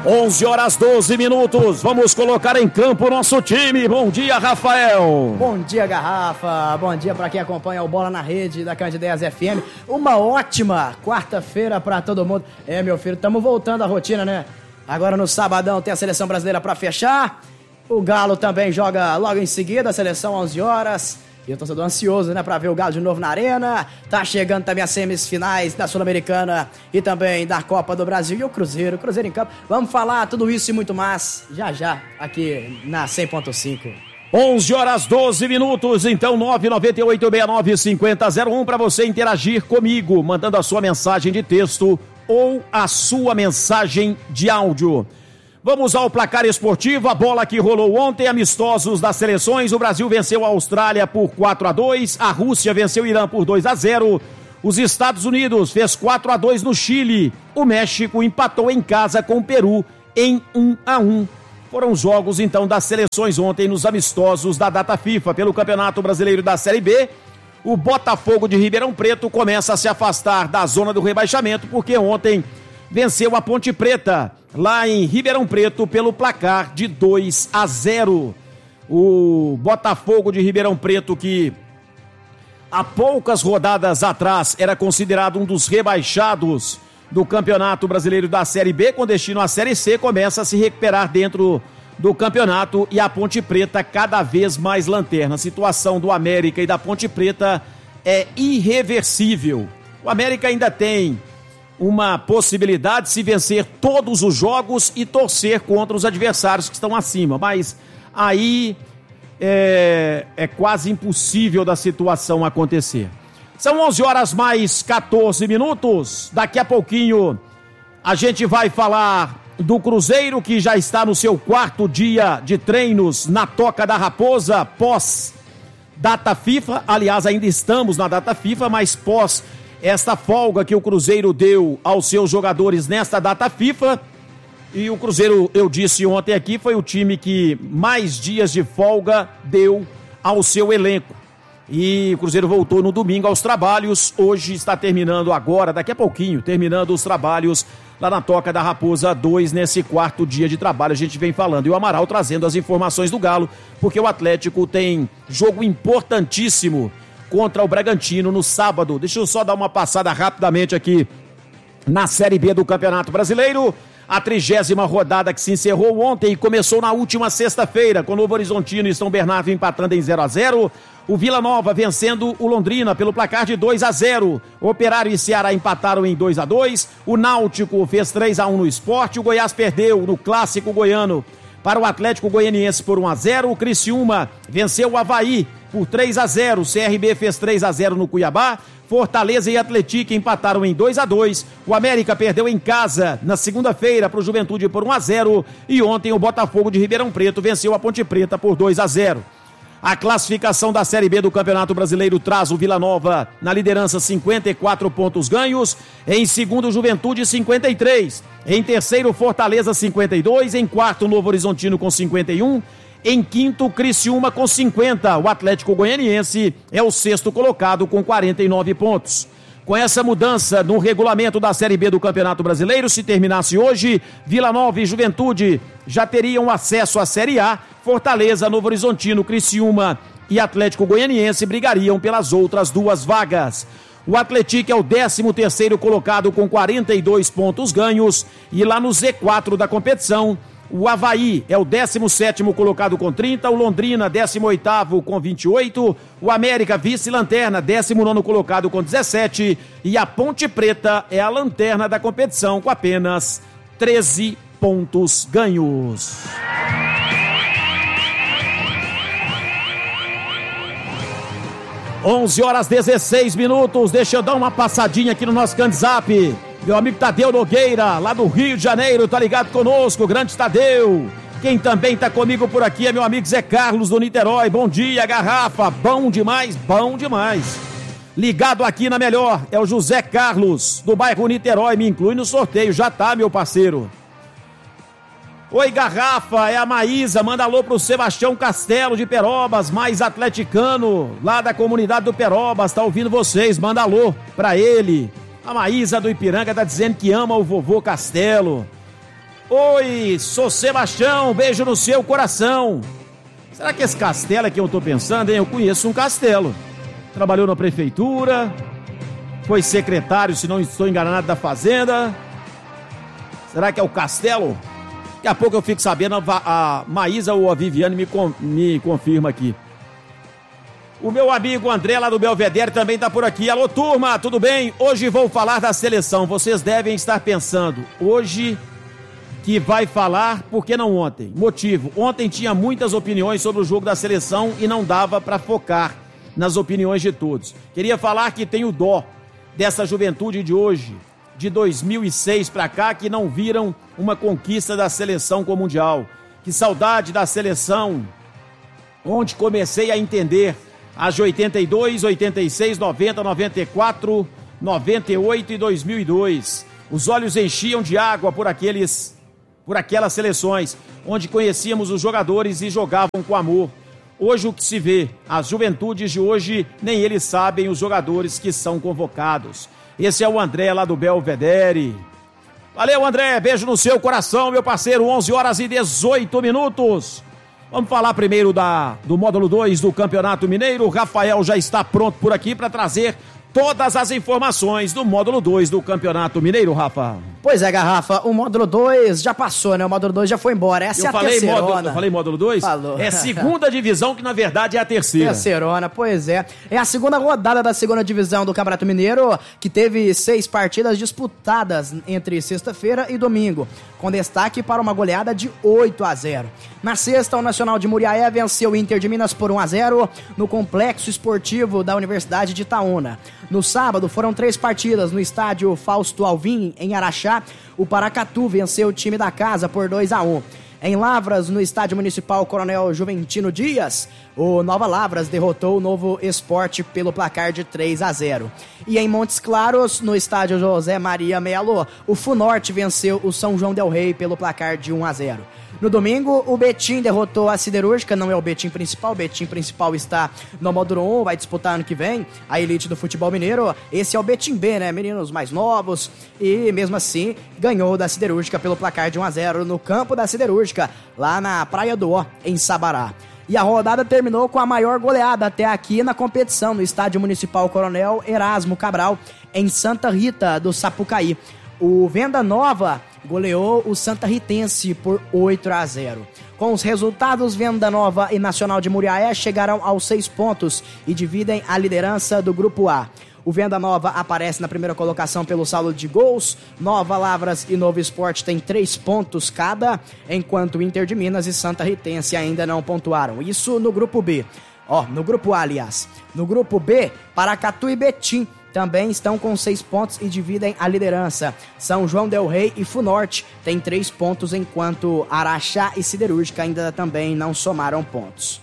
11h12. Vamos colocar em campo o nosso time. Bom dia, Rafael. Bom dia, Garrafa. Bom dia para quem acompanha o Bola na Rede da Candidez FM. Uma ótima quarta-feira para todo mundo. Meu filho, estamos voltando à rotina, né? Agora no sabadão tem a seleção brasileira para fechar. O Galo também joga logo em seguida, a seleção 11h. E eu tô todo ansioso, né, pra ver o Galo de novo na arena. Tá chegando também as semifinais da Sul-Americana e também da Copa do Brasil. E o Cruzeiro em campo. Vamos falar tudo isso e muito mais já, aqui na 100.5. 11h12, então 998695001 para você interagir comigo, mandando a sua mensagem de texto ou a sua mensagem de áudio. Vamos ao placar esportivo, a bola que rolou ontem, amistosos das seleções. O Brasil venceu a Austrália por 4-2, a Rússia venceu o Irã por 2-0, os Estados Unidos fez 4-2 no Chile, o México empatou em casa com o Peru em 1-1. Foram os jogos então das seleções ontem nos amistosos da data FIFA pelo Campeonato Brasileiro da Série B. O Botafogo de Ribeirão Preto começa a se afastar da zona do rebaixamento porque ontem venceu a Ponte Preta, lá em Ribeirão Preto, pelo placar de 2-0. O Botafogo de Ribeirão Preto, que há poucas rodadas atrás era considerado um dos rebaixados do Campeonato Brasileiro da Série B, com destino à Série C, começa a se recuperar dentro do campeonato e a Ponte Preta cada vez mais lanterna. A situação do América e da Ponte Preta é irreversível. O América ainda tem uma possibilidade de se vencer todos os jogos e torcer contra os adversários que estão acima, mas aí é quase impossível da situação acontecer. São 11h14. Daqui a pouquinho a gente vai falar do Cruzeiro, que já está no seu 4º dia de treinos na Toca da Raposa, pós data FIFA. Aliás, ainda estamos na data FIFA, mas pós esta folga que o Cruzeiro deu aos seus jogadores nesta data FIFA. E o Cruzeiro, eu disse ontem aqui, foi o time que mais dias de folga deu ao seu elenco. E o Cruzeiro voltou no domingo aos trabalhos. Hoje está terminando agora, daqui a pouquinho, terminando os trabalhos lá na Toca da Raposa 2, nesse 4º dia de trabalho. A gente vem falando. E o Amaral trazendo as informações do Galo, porque o Atlético tem jogo importantíssimo contra o Bragantino no sábado. Deixa eu só dar uma passada rapidamente aqui na Série B do Campeonato Brasileiro. A 30ª rodada que se encerrou ontem e começou na última sexta-feira, com o Novo Horizontino e São Bernardo empatando em 0-0. O Vila Nova vencendo o Londrina pelo placar de 2-0. Operário e Ceará empataram em 2-2. O Náutico fez 3-1 no Sport. O Goiás perdeu no Clássico Goiano para o Atlético Goianiense por 1-0. O Criciúma venceu o Avaí por 3-0, o CRB fez 3-0 no Cuiabá, Fortaleza e Atlético empataram em 2-2, o América perdeu em casa na segunda-feira para o Juventude por 1-0 e ontem o Botafogo de Ribeirão Preto venceu a Ponte Preta por 2-0. A classificação da Série B do Campeonato Brasileiro traz o Vila Nova na liderança, 54 pontos ganhos, em segundo Juventude 53, em terceiro Fortaleza 52, em quarto Novo Horizontino com 51, em quinto, Criciúma com 50. O Atlético Goianiense é o 6º colocado com 49 pontos. Com essa mudança no regulamento da Série B do Campeonato Brasileiro, se terminasse hoje, Vila Nova e Juventude já teriam acesso à Série A. Fortaleza, Novo Horizontino, Criciúma e Atlético Goianiense brigariam pelas outras 2 vagas. O Atlético é o 13º colocado com 42 pontos ganhos e lá no Z4 da competição, o Avaí é o 17º colocado com 30, o Londrina 18º com 28, o América vice-lanterna 19º colocado com 17 e a Ponte Preta é a lanterna da competição com apenas 13 pontos ganhos. Onze horas 16 minutos, deixa eu dar uma passadinha aqui no nosso WhatsApp. Meu amigo Tadeu Nogueira, lá do Rio de Janeiro, tá ligado conosco, grande Tadeu. Quem também tá comigo por aqui é meu amigo Zé Carlos do Niterói. Bom dia, Garrafa, bom demais, bom demais. Ligado aqui na melhor, é o José Carlos, do bairro Niterói, me inclui no sorteio, já tá, meu parceiro. Oi, Garrafa, é a Maísa, manda alô pro Sebastião Castelo de Perobas, mais atleticano, lá da comunidade do Perobas, tá ouvindo vocês, manda alô pra ele. A Maísa do Ipiranga tá dizendo que ama o vovô Castelo. Oi, sou Sebastião, beijo no seu coração. Será que esse Castelo é que eu tô pensando, hein? Eu conheço um Castelo. Trabalhou na prefeitura, foi secretário, se não estou enganado, da Fazenda. Será que é o Castelo? Daqui a pouco eu fico sabendo, a Maísa ou a Viviane me confirma aqui. O meu amigo André, lá do Belvedere, também tá por aqui. Alô, turma, tudo bem? Hoje vou falar da seleção. Vocês devem estar pensando, hoje que vai falar, por que não ontem? Motivo, ontem tinha muitas opiniões sobre o jogo da seleção e não dava para focar nas opiniões de todos. Queria falar que tenho dó dessa juventude de hoje, de 2006 para cá, que não viram uma conquista da seleção com o Mundial. Que saudade da seleção, onde comecei a entender as de 82, 86, 90, 94, 98 e 2002. Os olhos enchiam de água por aquelas seleções, onde conhecíamos os jogadores e jogavam com amor. Hoje o que se vê, as juventudes de hoje, nem eles sabem os jogadores que são convocados. Esse é o André lá do Belvedere. Valeu, André, beijo no seu coração, meu parceiro, 11 horas e 18 minutos. Vamos falar primeiro do módulo 2 do Campeonato Mineiro. O Rafael já está pronto por aqui para trazer todas as informações do módulo 2 do Campeonato Mineiro, Rafa. Pois é, Garrafa, o módulo 2 já passou, né? O módulo 2 já foi embora. Essa é a terceirona. Eu falei módulo 2? Falou. É segunda divisão, que na verdade é a terceira. Terceirona, pois é. É a segunda rodada da segunda divisão do Campeonato Mineiro, que teve 6 partidas disputadas entre sexta-feira e domingo, com destaque para uma goleada de 8-0. Na sexta, o Nacional de Muriaé venceu o Inter de Minas por 1-0 no Complexo Esportivo da Universidade de Itaúna. No sábado, foram 3 partidas no estádio Fausto Alvim, em Araxá. O Paracatu venceu o time da casa por 2-1. Em Lavras, no estádio municipal Coronel Juventino Dias, o Nova Lavras derrotou o Novo Esporte pelo placar de 3-0. E em Montes Claros, no estádio José Maria Melo, o Funorte venceu o São João del Rei pelo placar de 1-0. No domingo, o Betim derrotou a Siderúrgica, não é o Betim principal está no módulo 1, vai disputar ano que vem a elite do futebol mineiro. Esse é o Betim B, né? Meninos mais novos, e mesmo assim ganhou da Siderúrgica pelo placar de 1-0 no campo da Siderúrgica, lá na Praia do Ó, em Sabará. E a rodada terminou com a maior goleada até aqui na competição, no estádio municipal Coronel Erasmo Cabral, em Santa Rita do Sapucaí. O Venda Nova goleou o Santa Ritense por 8-0. Com os resultados, Venda Nova e Nacional de Muriaé chegaram aos 6 pontos e dividem a liderança do Grupo A. O Venda Nova aparece na primeira colocação pelo saldo de gols. Nova Lavras e Novo Esporte têm 3 pontos cada, enquanto o Inter de Minas e Santa Ritense ainda não pontuaram. Isso no Grupo B. No Grupo A, aliás. No Grupo B, Paracatu e Betim também estão com 6 pontos e dividem a liderança. São João del Rei e Funorte têm 3 pontos, enquanto Araxá e Siderúrgica ainda também não somaram pontos.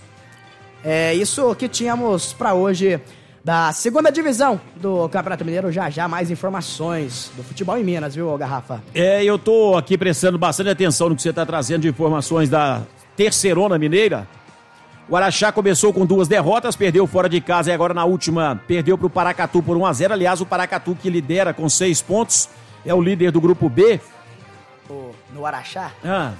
É isso que tínhamos para hoje da segunda divisão do Campeonato Mineiro. Já mais informações do futebol em Minas, viu, Garrafa? Eu tô aqui prestando bastante atenção no que você tá trazendo de informações da terceirona mineira. O Araxá começou com 2 derrotas, perdeu fora de casa e agora na última perdeu para o Paracatu por 1-0. Aliás, o Paracatu, que lidera com 6 pontos, é o líder do Grupo B. No Araxá?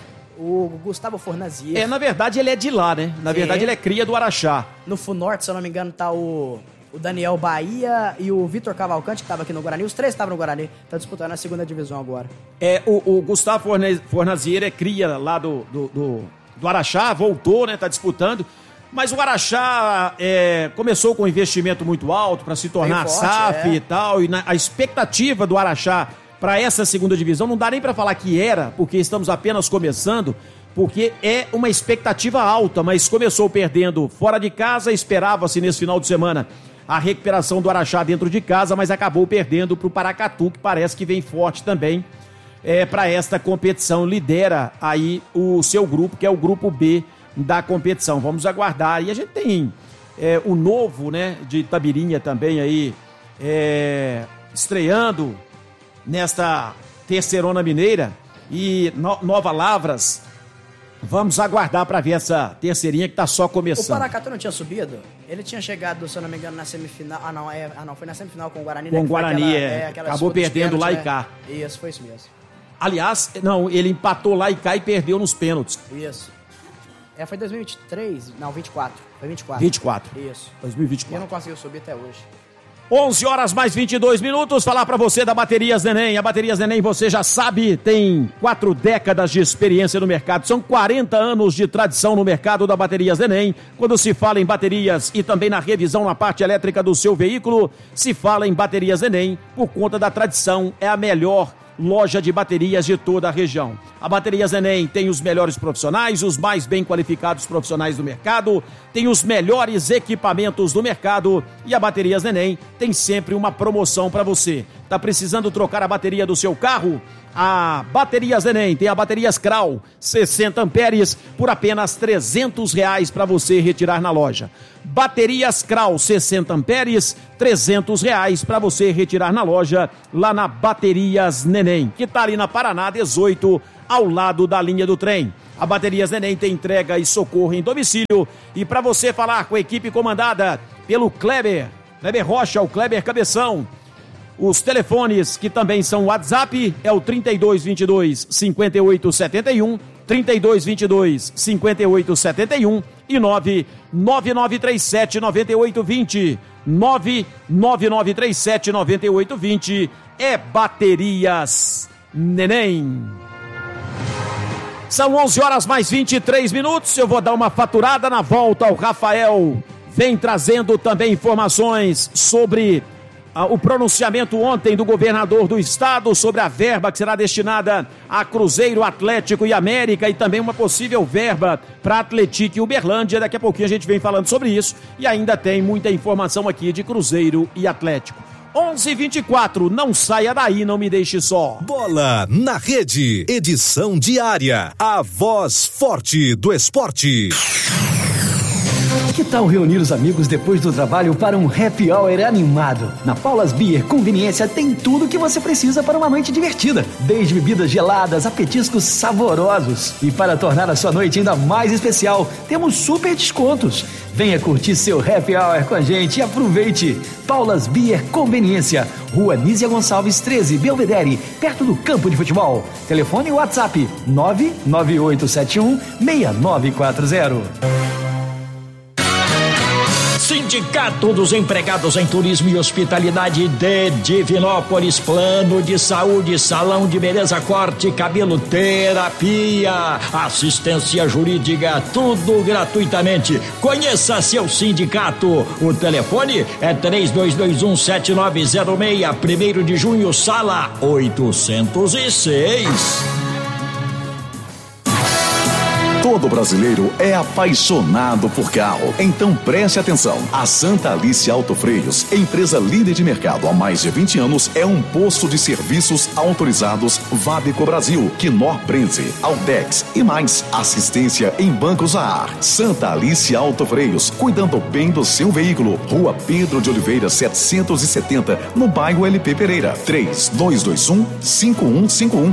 O Gustavo Fornazier. Na verdade ele é de lá, né? Na verdade ele é cria do Araxá. No Funorte, se eu não me engano, tá o Daniel Bahia e o Vitor Cavalcante, que estava aqui no Guarani. Os 3 estavam no Guarani, tá disputando a segunda divisão agora. O Gustavo Fornazier é cria lá do Araxá, voltou, né? Tá disputando. Mas o Araxá começou com um investimento muito alto para se tornar forte, SAF e tal. E a expectativa do Araxá para essa segunda divisão não dá nem para falar que era, porque estamos apenas começando, porque é uma expectativa alta, mas começou perdendo fora de casa, esperava-se nesse final de semana a recuperação do Araxá dentro de casa, mas acabou perdendo para o Paracatu, que parece que vem forte também para esta competição. Lidera aí o seu grupo, que é o Grupo B da competição. Vamos aguardar. E a gente tem o Novo, né, de Itabirinha também aí estreando nesta terceirona mineira, e Nova Lavras. Vamos aguardar para ver essa terceirinha que tá só começando. O Paracatu não tinha subido? Ele tinha chegado, se eu não me engano, na semifinal. Foi na semifinal com o Guarani. Com o Guarani, aquela acabou perdendo lá pênalti, e cá. Isso, foi isso mesmo. Aliás, não, ele empatou lá e cá e perdeu nos pênaltis. Isso. Foi 2023? Não, 24. Foi 24. 24. Isso. 2024. E eu não consegui subir até hoje. 11 horas mais 22 minutos, falar pra você da Baterias Neném. A Baterias Neném, você já sabe, tem 4 décadas de experiência no mercado. São 40 anos de tradição no mercado da Baterias Neném. Quando se fala em baterias e também na revisão na parte elétrica do seu veículo, se fala em Baterias Neném por conta da tradição. É a melhor loja de baterias de toda a região. A Baterias Neném tem os melhores profissionais, os mais bem qualificados profissionais do mercado, tem os melhores equipamentos do mercado e a Baterias Neném tem sempre uma promoção para você. Tá precisando trocar a bateria do seu carro? A Baterias Neném tem a baterias Krau 60 amperes por apenas R$300 para você retirar na loja. Baterias Krau 60 amperes, R$300 para você retirar na loja, lá na Baterias Neném, que tá ali na Paraná 18, ao lado da linha do trem. A Baterias Neném tem entrega e socorro em domicílio. E para você falar com a equipe comandada pelo Kleber Rocha, o Kleber Cabeção, os telefones que também são WhatsApp é o 3222-5871, 3222-5871 e 99937-9820, 99937-9820 é Baterias Neném. São 11 horas mais 23 minutos, eu vou dar uma faturada na volta. O Rafael vem trazendo também informações sobre o pronunciamento ontem do governador do estado sobre a verba que será destinada a Cruzeiro, Atlético e América, e também uma possível verba para Atlético e Uberlândia. Daqui a pouquinho a gente vem falando sobre isso e ainda tem muita informação aqui de Cruzeiro e Atlético. 11h24, não saia daí, não me deixe só. Bola na Rede, edição diária, a voz forte do esporte. Que tal reunir os amigos depois do trabalho para um happy hour animado? Na Paulas Beer Conveniência tem tudo que você precisa para uma noite divertida, desde bebidas geladas a petiscos saborosos. E para tornar a sua noite ainda mais especial, temos super descontos. Venha curtir seu happy hour com a gente e aproveite. Paulas Beer Conveniência, Rua Nízia Gonçalves 13, Belvedere, perto do campo de futebol. Telefone e WhatsApp 99871-6940. Sindicato dos Empregados em Turismo e Hospitalidade de Divinópolis, plano de saúde, salão de beleza, corte, cabelo, terapia, assistência jurídica, tudo gratuitamente. Conheça seu sindicato. O telefone é 3221-7906, 1º de junho, sala 806. Todo brasileiro é apaixonado por carro. Então preste atenção. A Santa Alice Auto Freios, empresa líder de mercado há mais de 20 anos, é um posto de serviços autorizados Vadeco Brasil, Knorr Prenze, Altex e mais. Assistência em bancos a ar. Santa Alice Auto Freios, cuidando bem do seu veículo. Rua Pedro de Oliveira 770, no bairro LP Pereira. 3221-5151.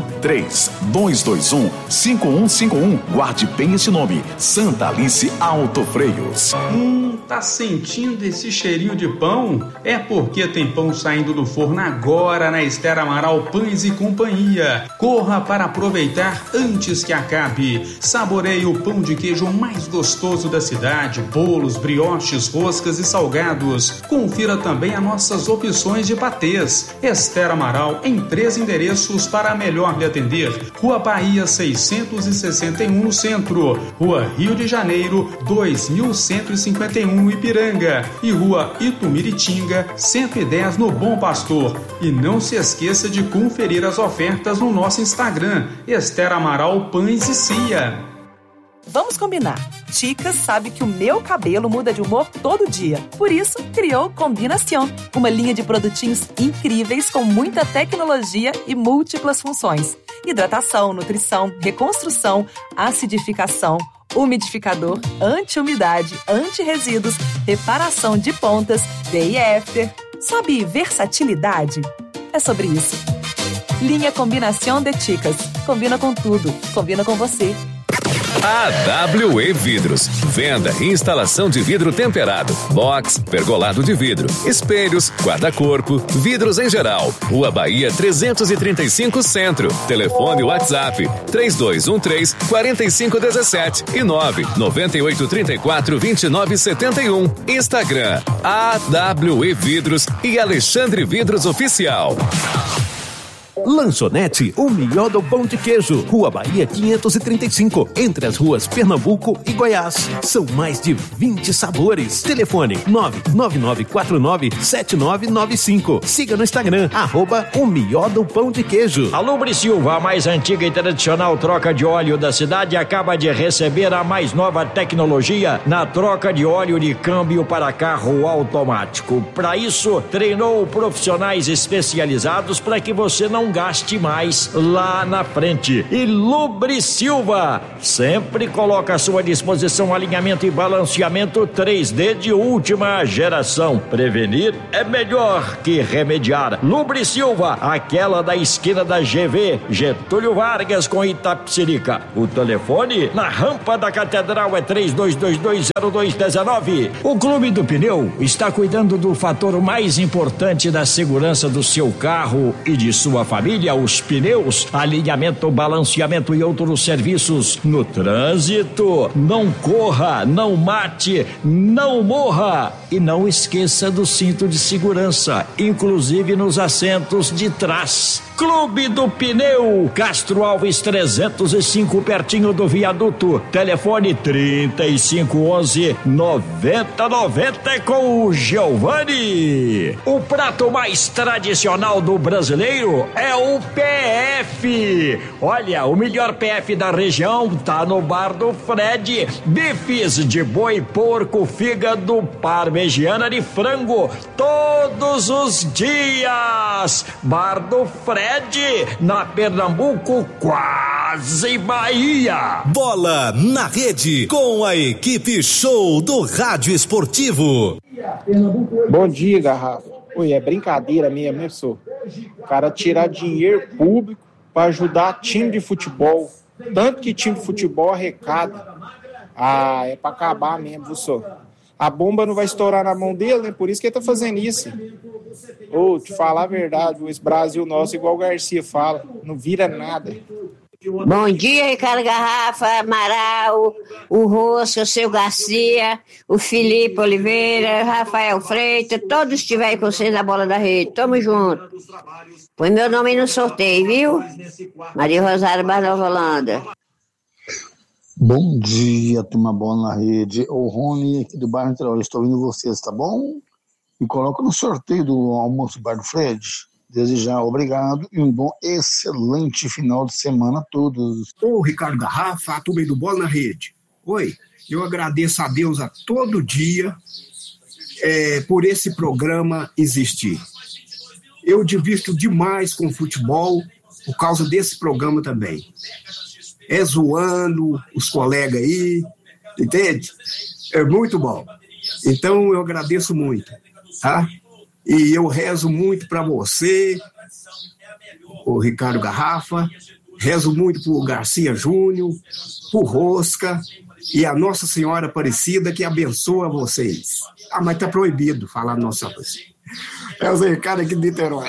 3221-5151. Guarde bem esse nome, Santa Alice Auto Freios. Tá sentindo esse cheirinho de pão? É porque tem pão saindo do forno agora na Esther Amaral Pães e Companhia. Corra para aproveitar antes que acabe. Saboreie o pão de queijo mais gostoso da cidade, bolos, brioches, roscas e salgados. Confira também as nossas opções de patês. Esther Amaral em 3 endereços para melhor lhe atender. Rua Bahia 661 no centro, Rua Rio de Janeiro 2151 no Ipiranga e Rua Itumiritinga 110 no Bom Pastor. E não se esqueça de conferir as ofertas no nosso Instagram, Esther Amaral Pães e Cia. Vamos combinar. Chicas sabe que o meu cabelo muda de humor todo dia. Por isso, criou Combinação, uma linha de produtinhos incríveis com muita tecnologia e múltiplas funções. Hidratação, nutrição, reconstrução, acidificação, umidificador, anti-umidade, anti-resíduos, reparação de pontas, day e after. Sabe versatilidade? É sobre isso. Linha Combinação de Chicas. Combina com tudo. Combina com você. AWE Vidros. Venda e instalação de vidro temperado, box, pergolado de vidro, espelhos, guarda-corpo, vidros em geral. Rua Bahia 335 Centro. Telefone WhatsApp 3213-4517 e 99834-2971. Instagram AWE Vidros e Alexandre Vidros Oficial. Lanchonete O Miodo Pão de Queijo, Rua Bahia 535, entre as ruas Pernambuco e Goiás. São mais de 20 sabores. Telefone 99949-7995. Siga no Instagram, @O Miodo Pão de Queijo. A Lubre Silva, a mais antiga e tradicional troca de óleo da cidade, acaba de receber a mais nova tecnologia na troca de óleo de câmbio para carro automático. Para isso, treinou profissionais especializados para que você não gaste mais lá na frente. E Lubre Silva sempre coloca à sua disposição alinhamento e balanceamento 3D de última geração. Prevenir é melhor que remediar. Lubre Silva, aquela da esquina da GV, Getúlio Vargas com Itapecerica. O telefone na rampa da Catedral é 32220219. O Clube do Pneu está cuidando do fator mais importante da segurança do seu carro e de sua família, os pneus, alinhamento, balanceamento e outros serviços no trânsito. Não corra, não mate, não morra e não esqueça do cinto de segurança, inclusive nos assentos de trás. Clube do Pneu, Castro Alves 305, pertinho do viaduto. Telefone 3511-9090 com o Giovanni. O prato mais tradicional do brasileiro é o PF. Olha, o melhor PF da região tá no Bar do Fred. Bifes de boi, porco, fígado, parmegiana de frango, todos os dias. Bar do Fred, na Pernambuco, quase Bahia. Bola na Rede, com a equipe show do Rádio Esportivo. Bom dia, Garrafa. Oi, é brincadeira mesmo, né, senhor? O cara tirar dinheiro público para ajudar time de futebol. Tanto que time de futebol arrecada. É para acabar mesmo, viu, senhor? A bomba não vai estourar na mão dele, né? Por isso que ele tá fazendo isso. Te falar a verdade, esse Brasil nosso, igual o Garcia fala, não vira nada. Bom dia, Ricardo Garrafa, Amaral, o Rosca, o seu Garcia, o Felipe Oliveira, o Rafael Freitas, todos estiverem com vocês na Bola da Rede. Tamo junto. Põe meu nome no sorteio, viu? Maria Rosário, Bar Nova Holanda. Bom dia, turma Bola na Rede. O Rony aqui do bairro Niterói, estou ouvindo vocês, tá bom? Me coloca no sorteio do almoço Bar do Fred. Desejar obrigado e um bom, excelente final de semana a todos. Ô, Ricardo Garrafa, a turma do Bola na Rede. Oi, eu agradeço a Deus a todo dia por esse programa existir. Eu divirto demais com o futebol por causa desse programa também. Zoando os colegas aí, entende? É muito bom. Então eu agradeço muito, tá? E eu rezo muito para você, o Ricardo Garrafa, rezo muito por Garcia Júnior, por Rosca e a Nossa Senhora Aparecida que abençoa vocês. Mas tá proibido falar Nossa Senhora. É o Zé Ricardo aqui de Niterói.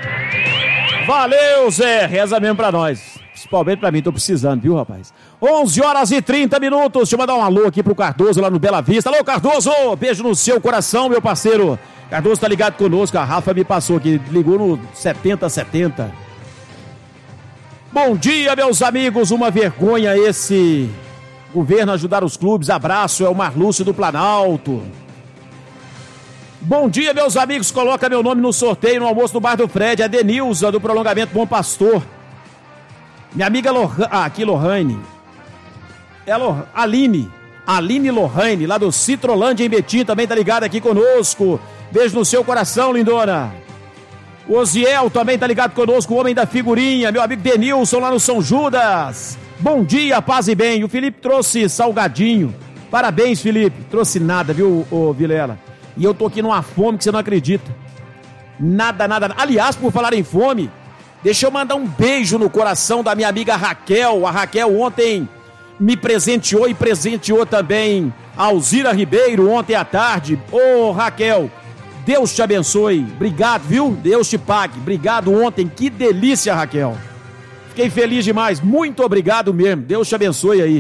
Valeu, Zé, reza mesmo pra nós. Principalmente pra mim, tô precisando, viu, rapaz? 11h30. Deixa eu mandar um alô aqui pro Cardoso lá no Bela Vista. Alô, Cardoso! Beijo no seu coração, meu parceiro. Cardoso tá ligado conosco, a Rafa me passou aqui, ligou no 7070. Bom dia, meus amigos, uma vergonha esse governo ajudar os clubes. Abraço, é o Marlúcio do Planalto. Bom dia, meus amigos, coloca meu nome no sorteio no almoço do Bar do Fred, a Denilza do Prolongamento Bom Pastor. Minha amiga Lohane. Aline Lohane, lá do Citrolândia em Betim, também tá ligada aqui conosco. Beijo no seu coração, lindona. O Oziel também tá ligado conosco, o homem da figurinha, meu amigo Denilson lá no São Judas. Bom dia, paz e bem. O Felipe trouxe salgadinho. Parabéns, Felipe. Trouxe nada, viu, ô Vilela? E eu tô aqui numa fome que você não acredita. Nada. Aliás, por falar em fome, deixa eu mandar um beijo no coração da minha amiga Raquel. A Raquel ontem me presenteou e presenteou também a Alzira Ribeiro ontem à tarde. Ô, Raquel, Deus te abençoe. Obrigado, viu? Deus te pague. Obrigado ontem. Que delícia, Raquel. Fiquei feliz demais. Muito obrigado mesmo. Deus te abençoe aí.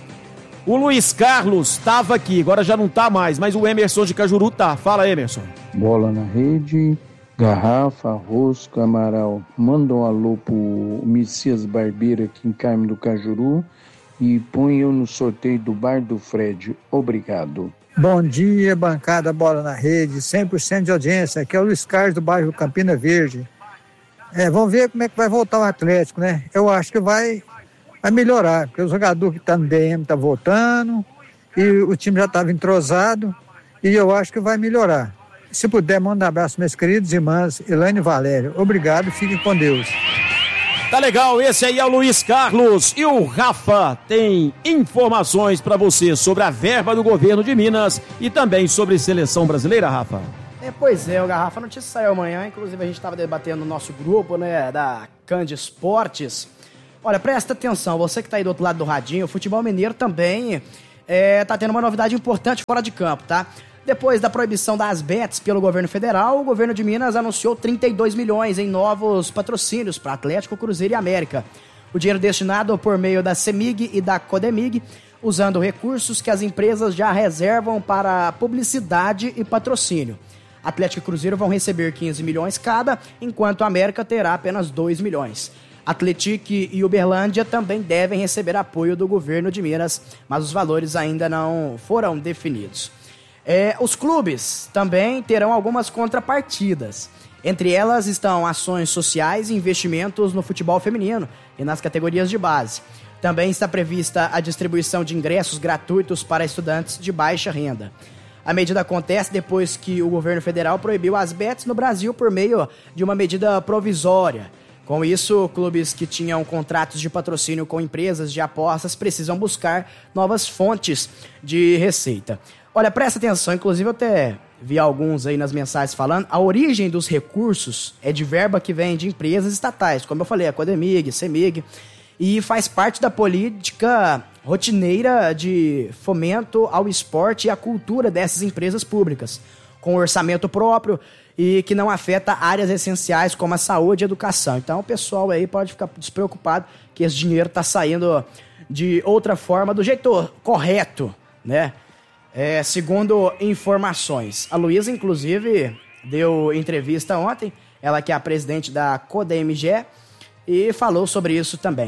O Luiz Carlos estava aqui, agora já não tá mais, mas o Emerson de Cajuru tá. Fala, Emerson. Bola na rede, Garrafa, Rosca, Amaral. Manda um alô pro Messias Barbeiro aqui em Carmo do Cajuru e põe eu no sorteio do Bar do Fred. Obrigado. Bom dia, bancada Bola na Rede, 100% de audiência. Aqui é o Luiz Carlos do bairro Campina Verde. Vamos ver como é que vai voltar o Atlético, né? Eu acho que vai melhorar, porque o jogador que está no DM está voltando e o time já estava entrosado e eu acho que vai melhorar. Se puder, manda um abraço, meus queridos irmãs Elaine e Valério. Obrigado, fiquem com Deus. Tá legal, esse aí é o Luiz Carlos e o Rafa tem informações para você sobre a verba do governo de Minas e também sobre seleção brasileira, Rafa. Pois é, o Garrafa, a notícia saiu amanhã, inclusive a gente estava debatendo no nosso grupo, né, da Cand Esportes. Olha, presta atenção, você que tá aí do outro lado do radinho, o futebol mineiro também tá tendo uma novidade importante fora de campo, tá? Depois da proibição das bets pelo governo federal, o governo de Minas anunciou 32 milhões em novos patrocínios para Atlético, Cruzeiro e América. O dinheiro destinado por meio da CEMIG e da CODEMIG, usando recursos que as empresas já reservam para publicidade e patrocínio. Atlético e Cruzeiro vão receber 15 milhões cada, enquanto a América terá apenas 2 milhões. Atlético e Uberlândia também devem receber apoio do governo de Minas, mas os valores ainda não foram definidos. Os clubes também terão algumas contrapartidas. Entre elas estão ações sociais e investimentos no futebol feminino e nas categorias de base. Também está prevista a distribuição de ingressos gratuitos para estudantes de baixa renda. A medida acontece depois que o governo federal proibiu as bets no Brasil por meio de uma medida provisória. Com isso, clubes que tinham contratos de patrocínio com empresas de apostas precisam buscar novas fontes de receita. Olha, presta atenção, inclusive eu até vi alguns aí nas mensagens falando, a origem dos recursos é de verba que vem de empresas estatais, como eu falei, a CODEMIG, CEMIG, e faz parte da política rotineira de fomento ao esporte e à cultura dessas empresas públicas, com orçamento próprio e que não afeta áreas essenciais como a saúde e a educação. Então o pessoal aí pode ficar despreocupado que esse dinheiro está saindo de outra forma, do jeito correto, né? Segundo informações. A Luísa, inclusive, deu entrevista ontem, ela que é a presidente da CODEMG, e falou sobre isso também.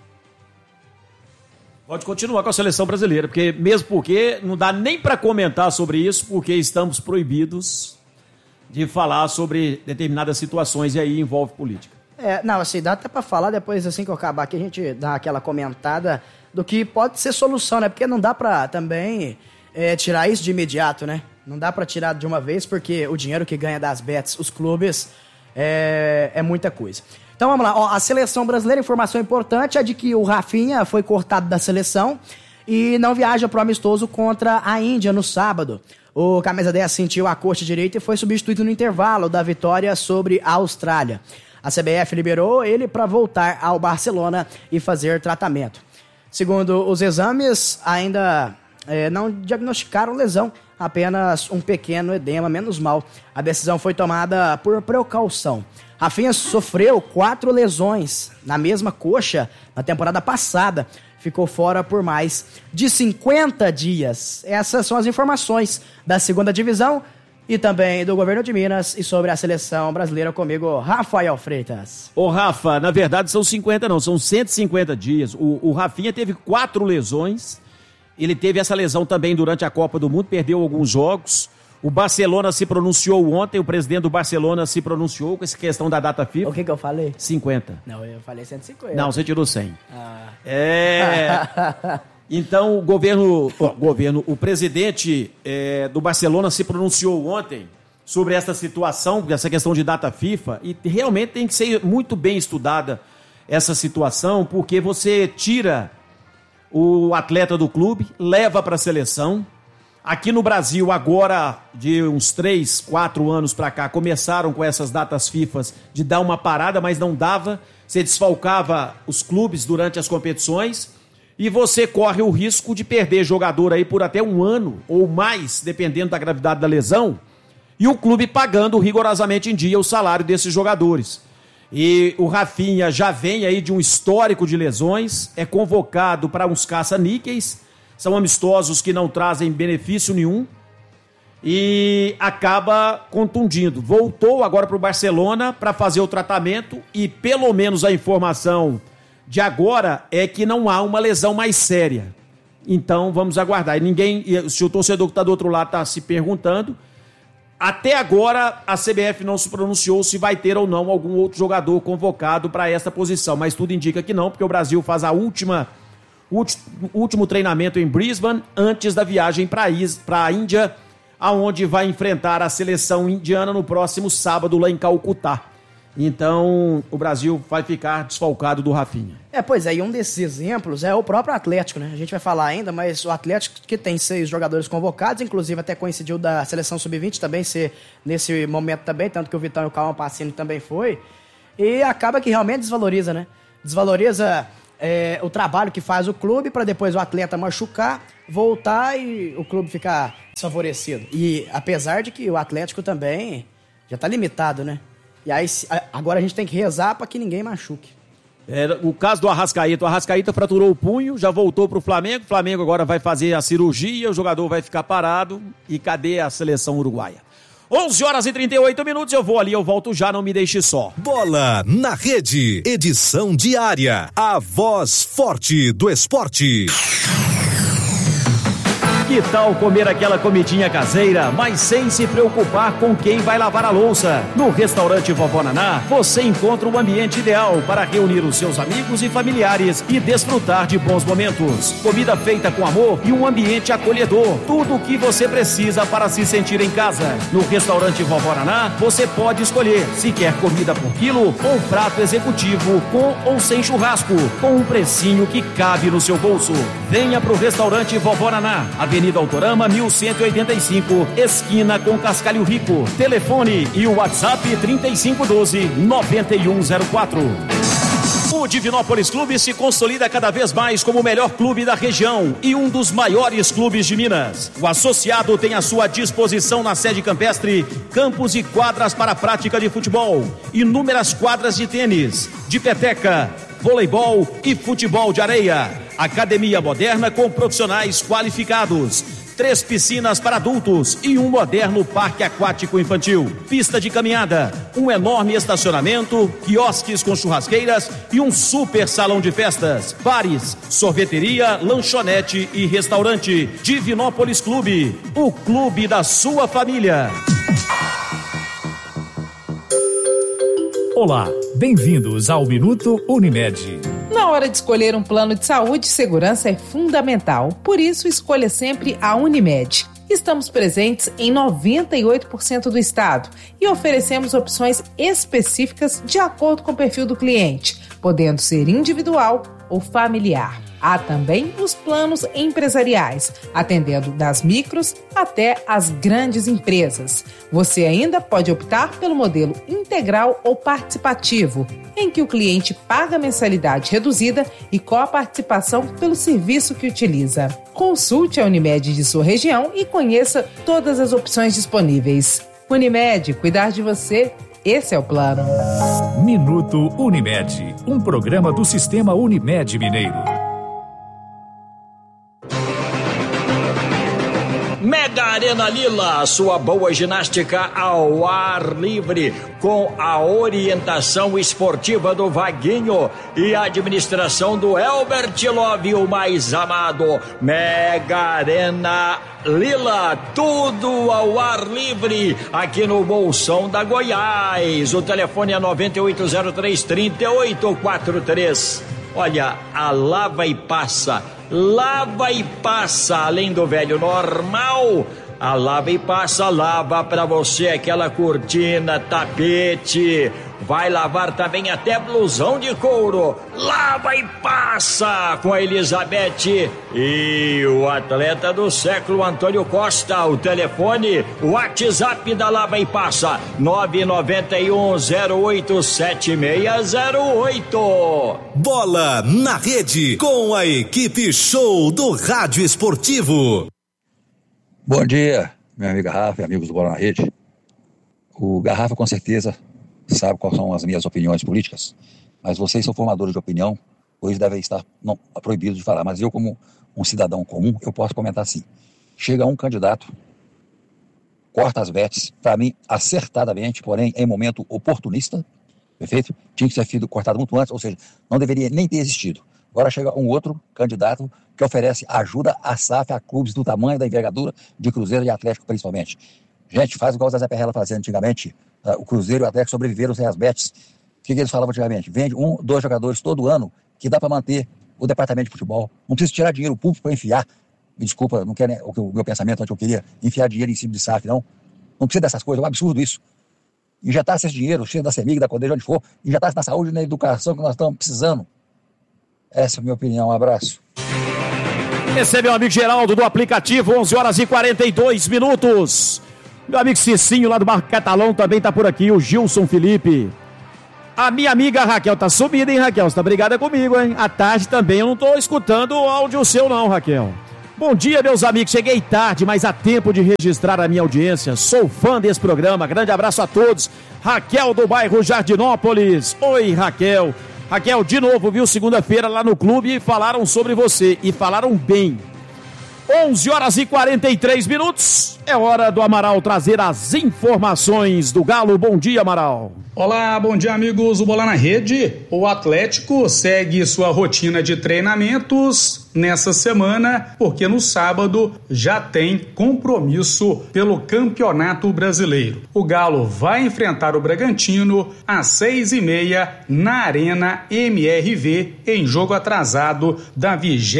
Pode continuar com a seleção brasileira, mesmo porque não dá nem para comentar sobre isso, porque estamos proibidos de falar sobre determinadas situações e aí envolve política. Não, assim, dá até para falar depois, assim que eu acabar aqui, a gente dá aquela comentada do que pode ser solução, né? Porque não dá para também tirar isso de imediato, né? Não dá para tirar de uma vez, porque o dinheiro que ganha das bets, os clubes, é muita coisa. Então vamos lá, a seleção brasileira, informação importante é de que o Rafinha foi cortado da seleção e não viaja pro amistoso contra a Índia no sábado. O camisa 10 sentiu a coxa direita e foi substituído no intervalo da vitória sobre a Austrália. A CBF liberou ele para voltar ao Barcelona e fazer tratamento. Segundo os exames, ainda não diagnosticaram lesão, apenas um pequeno edema, menos mal. A decisão foi tomada por precaução. Rafinha sofreu 4 lesões na mesma coxa na temporada passada. Ficou fora por mais de 50 dias. Essas são as informações da segunda divisão e também do governo de Minas e sobre a seleção brasileira comigo, Rafael Freitas. Ô Rafa, na verdade são 50 não, são 150 dias. O Rafinha teve 4 lesões. Ele teve essa lesão também durante a Copa do Mundo, perdeu alguns jogos. O Barcelona se pronunciou ontem, o presidente do Barcelona se pronunciou com essa questão da data FIFA. O que eu falei? 50. Não, eu falei 150. Não, você tirou 100. Então o presidente do Barcelona se pronunciou ontem sobre essa situação, essa questão de data FIFA, e realmente tem que ser muito bem estudada essa situação, porque você tira o atleta do clube, leva para a seleção. Aqui no Brasil, agora, de uns 3, 4 anos para cá, começaram com essas datas FIFA de dar uma parada, mas não dava. Você desfalcava os clubes durante as competições e você corre o risco de perder jogador aí por até 1 ano ou mais, dependendo da gravidade da lesão, e o clube pagando rigorosamente em dia o salário desses jogadores. E o Rafinha já vem aí de um histórico de lesões, é convocado para uns caça-níqueis, são amistosos que não trazem benefício nenhum, e acaba contundindo. Voltou agora para o Barcelona para fazer o tratamento e pelo menos a informação de agora é que não há uma lesão mais séria. Então vamos aguardar. E se o torcedor que está do outro lado está se perguntando, até agora a CBF não se pronunciou se vai ter ou não algum outro jogador convocado para essa posição, mas tudo indica que não, porque o Brasil faz o último treinamento em Brisbane antes da viagem para a Índia, aonde vai enfrentar a seleção indiana no próximo sábado lá em Calcutá. Então, o Brasil vai ficar desfalcado do Rafinha. Pois é, e um desses exemplos é o próprio Atlético, né? A gente vai falar ainda, mas o Atlético que tem 6 jogadores convocados, inclusive até coincidiu da seleção sub-20 também ser nesse momento também, tanto que o Vitão e o Calma Pacini também foi, e acaba que realmente desvaloriza, né? Desvaloriza o trabalho que faz o clube para depois o atleta machucar, voltar e o clube ficar desfavorecido. E apesar de que o Atlético também já tá limitado, né? E aí agora a gente tem que rezar para que ninguém machuque. O caso do Arrascaeta, o Arrascaeta fraturou o punho, já voltou pro Flamengo, o Flamengo agora vai fazer a cirurgia, o jogador vai ficar parado e cadê a seleção uruguaia? 11h38, eu vou ali, eu volto já, não me deixe só. Bola na Rede, edição diária, a voz forte do esporte. Que tal comer aquela comidinha caseira, mas sem se preocupar com quem vai lavar a louça? No restaurante Vovó Naná, você encontra o ambiente ideal para reunir os seus amigos e familiares e desfrutar de bons momentos. Comida feita com amor e um ambiente acolhedor. Tudo o que você precisa para se sentir em casa. No restaurante Vovó Naná, você pode escolher se quer comida por quilo ou prato executivo com ou sem churrasco, com um precinho que cabe no seu bolso. Venha pro restaurante Vovó Naná, Avenida Autorama 1185, esquina com Cascalho Rico. Telefone e o WhatsApp 3512-9104. O Divinópolis Clube se consolida cada vez mais como o melhor clube da região e um dos maiores clubes de Minas. O associado tem à sua disposição na sede campestre campos e quadras para a prática de futebol, inúmeras quadras de tênis, de peteca, voleibol e futebol de areia. Academia moderna com profissionais qualificados. 3 piscinas para adultos e um moderno parque aquático infantil. Pista de caminhada, um enorme estacionamento, quiosques com churrasqueiras e um super salão de festas. Bares, sorveteria, lanchonete e restaurante. Divinópolis Clube, o clube da sua família. Olá, bem-vindos ao Minuto Unimed. Na hora de escolher um plano de saúde, segurança é fundamental. Por isso, escolha sempre a Unimed. Estamos presentes em 98% do estado e oferecemos opções específicas de acordo com o perfil do cliente, podendo ser individual ou familiar. Há também os planos empresariais, atendendo das micros até as grandes empresas. Você ainda pode optar pelo modelo integral ou participativo, em que o cliente paga mensalidade reduzida e coparticipação pelo serviço que utiliza. Consulte a Unimed de sua região e conheça todas as opções disponíveis. Unimed, cuidar de você, esse é o plano. Minuto Unimed, um programa do Sistema Unimed Mineiro. Mega Arena Lila, sua boa ginástica ao ar livre, com a orientação esportiva do Vaguinho e a administração do Elbert Love, o mais amado. Mega Arena Lila, tudo ao ar livre, aqui no Bolsão da Goiás. O telefone é 9803-3843. Olha, a lava e passa, além do velho normal. A lava e passa, lava pra você aquela cortina, tapete, vai lavar também até blusão de couro. Lava e passa com a Elizabeth e o atleta do século Antônio Costa. O telefone, o WhatsApp da Lava e Passa, 991087608. Bola na Rede, com a equipe show do Rádio Esportivo. Bom dia, meu amigo Garrafa e amigos do Bola na Rede. O Garrafa com certeza sabe quais são as minhas opiniões políticas, mas vocês são formadores de opinião, hoje devem estar proibidos de falar, mas eu, como um cidadão comum, eu posso comentar assim. Chega um candidato, corta as vestes, para mim, acertadamente, porém, em momento oportunista, perfeito? Tinha que ser sido cortado muito antes, ou seja, não deveria nem ter existido. Agora chega um outro candidato que oferece ajuda à SAF, a clubes do tamanho da envergadura de Cruzeiro e Atlético, principalmente. Gente, faz igual o Zé Perrella fazia antigamente. O Cruzeiro e o Atlético sobreviveram sem as bets. O que eles falavam antigamente? Vende 1, 2 jogadores todo ano, que dá para manter o departamento de futebol. Não precisa tirar dinheiro público para enfiar. Me desculpa, não quero o meu pensamento antes, eu queria enfiar dinheiro em cima de SAF, não. Não precisa dessas coisas, é um absurdo isso. Injetar esse dinheiro, cheio da CEMIG, da CODEJ, onde for, injetar na saúde e na educação que nós estamos precisando. Essa é a minha opinião, um abraço. Esse é meu amigo Geraldo do aplicativo, 11h42. Meu amigo Cicinho lá do Barco Catalão também tá por aqui, o Gilson Felipe. A minha amiga Raquel tá sumida, hein, Raquel? Você tá brigada comigo, hein? À tarde também eu não tô escutando o áudio seu não, Raquel. Bom dia, meus amigos. Cheguei tarde, mas há tempo de registrar a minha audiência. Sou fã desse programa. Grande abraço a todos. Raquel do bairro Jardinópolis. Oi, Raquel. Raquel, de novo, viu? Segunda-feira lá no clube e falaram sobre você. E falaram bem. 11h43. É hora do Amaral trazer as informações do Galo. Bom dia, Amaral. Olá, bom dia, amigos do Bola na Rede. O Atlético segue sua rotina de treinamentos nessa semana, porque no sábado já tem compromisso pelo Campeonato Brasileiro. O Galo vai enfrentar o Bragantino às 6h30 na Arena MRV, em jogo atrasado da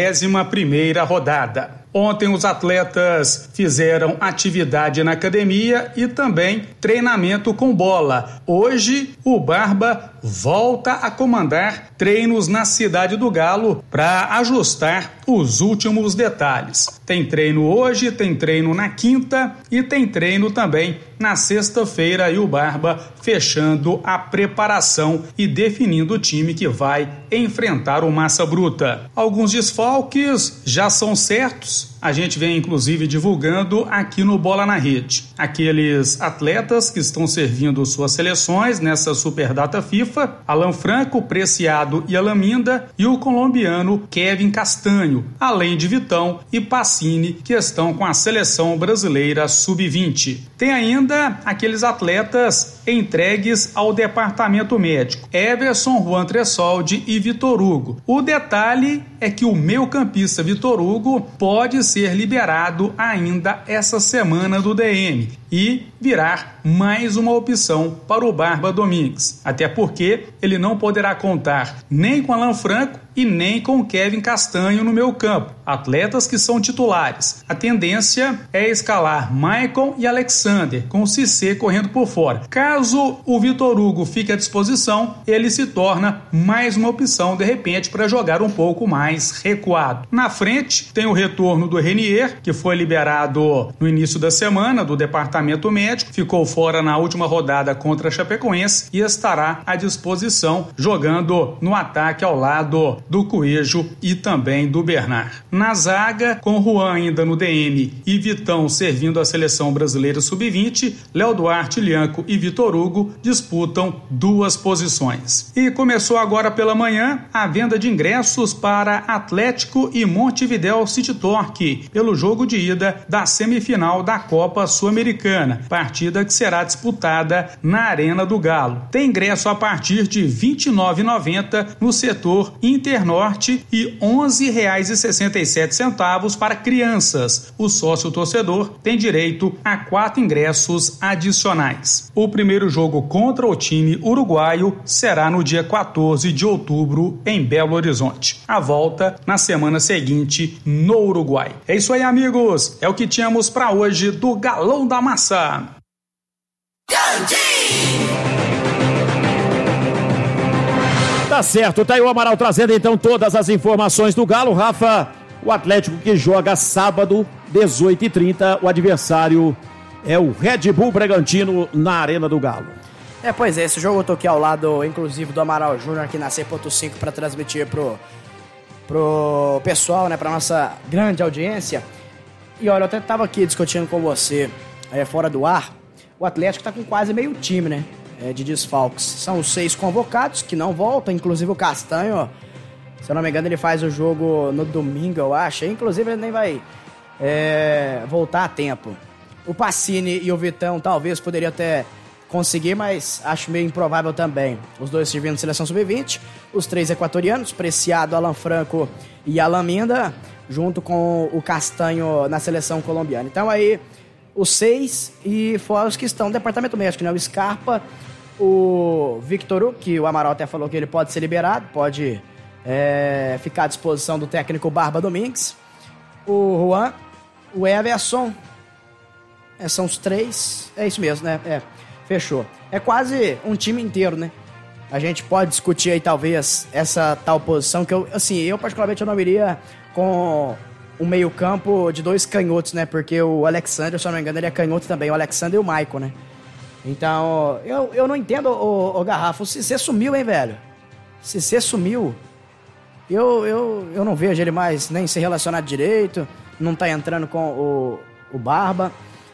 21ª rodada. Ontem os atletas fizeram atividade na academia e também treinamento com bola. Hoje o Barba volta a comandar treinos na Cidade do Galo para ajustar os últimos detalhes. Tem treino hoje, tem treino na quinta e tem treino também na sexta-feira, e o Barba fechando a preparação e definindo o time que vai enfrentar o Massa Bruta. Alguns desfalques já são certos, a gente vem inclusive divulgando aqui no Bola na Rede. Aqueles atletas que estão servindo suas seleções nessa Superdata FIFA: Alan Franco, Preciado e Alaminda, e o colombiano Kevin Castanho, além de Vitão e Pacini, que estão com a seleção brasileira sub-20. Tem ainda aqueles atletas entregues ao departamento médico: Everson, Juan Tressoldi e Vitor Hugo. O detalhe é que o meio-campista Vitor Hugo pode ser liberado ainda essa semana do DM e virar mais uma opção para o Barba Domingues, até porque ele não poderá contar nem com Alan Franco e nem com Kevin Castanho no meio campo, atletas que são titulares. A tendência é escalar Maicon e Alexander, com o Cissé correndo por fora. Caso o Vitor Hugo fique à disposição, ele se torna mais uma opção de repente para jogar um pouco mais recuado. Na frente tem o retorno do Renier, que foi liberado no início da semana do departamento médico, ficou fora na última rodada contra a Chapecoense e estará à disposição jogando no ataque ao lado do Coelho e também do Bernard. Na zaga, com Juan ainda no DM e Vitão servindo a seleção brasileira sub-20, Léo Duarte, Lianco e Vitor Hugo disputam 2 posições. E começou agora pela manhã a venda de ingressos para Atlético e Montevidéu City Torque pelo jogo de ida da semifinal da Copa Sul-Americana, partida que será disputada na Arena do Galo. Tem ingresso a partir de R$ 29,90 no setor Internorte e R$ 11,67 para crianças. O sócio-torcedor tem direito a 4 ingressos adicionais. O primeiro jogo contra o time uruguaio será no dia 14 de outubro em Belo Horizonte. A volta na semana seguinte no Uruguai. É isso aí, amigos. É o que tínhamos para hoje do Galão da Massa. Tá certo, tá aí o Amaral trazendo então todas as informações do Galo. Rafa, o Atlético que joga sábado, 18h30, o adversário é o Red Bull Bragantino na Arena do Galo. Pois é, esse jogo eu tô aqui ao lado, inclusive, do Amaral Júnior aqui na 100.5 para transmitir pro pessoal, né, pra nossa grande audiência. E olha, eu até tava aqui discutindo com você, fora do ar, o Atlético tá com quase meio time, né, de desfalques. São os 6 convocados que não voltam, inclusive o Castanho, se eu não me engano, ele faz o jogo no domingo, eu acho, inclusive ele nem vai voltar a tempo. O Pacini e o Vitão talvez poderiam até conseguir, mas acho meio improvável também. Os dois servindo na seleção sub-20, os 3 equatorianos, Preciado, Alan Franco e Alan Minda, junto com o Castanho na seleção colombiana. Então aí, os 6 e fora os que estão no departamento médico, né? O Scarpa, o Victor Hugo, que o Amaral até falou que ele pode ser liberado, pode ficar à disposição do técnico Barba Domingues, o Juan, o Everson, são os 3, é isso mesmo, né? Fechou. É quase um time inteiro, né? A gente pode discutir aí, talvez, essa tal posição que eu particularmente eu não iria com um meio campo de 2 canhotos, né? Porque o Alexandre, se eu não me engano, ele é canhoto também, o Alexandre e o Maicon, né? Então, eu não entendo, o Garrafa, o Cissé sumiu, hein, velho? Cissé sumiu. Eu não vejo ele mais nem se relacionar direito, não tá entrando com o Barba.